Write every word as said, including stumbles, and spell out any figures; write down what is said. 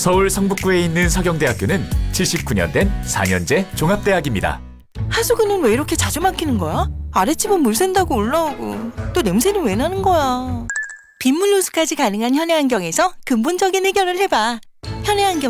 서울 성북구에 있는 서경대학교는 칠십구 년 된 사 년제 종합대학입니다. 하수구는 왜 이렇게 자주 막히는 거야? 아랫집은 물 샌다고 올라오고 또 냄새는 왜 나는 거야? 빗물 누수까지 가능한 현해안경에서 근본적인 해결을 해봐. 현해안경